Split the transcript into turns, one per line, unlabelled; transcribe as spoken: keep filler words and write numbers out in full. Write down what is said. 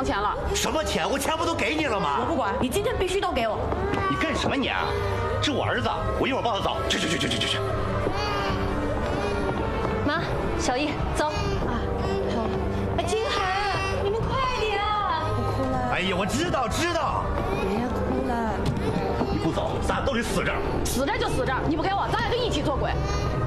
房钱了。
什么钱？我钱不都给你了吗？
我不管，你今天必须都给我。
你干什么你啊？这我儿子，我一会儿抱他走。去去去去去去去。
妈，小易，走。啊，好。哎，金涵，你们快点啊！
不哭了。
哎呀，我知道知道。
别哭了。
你不走，咱都得死这儿。
死这儿就死这儿，你不给我，咱俩就一起做鬼。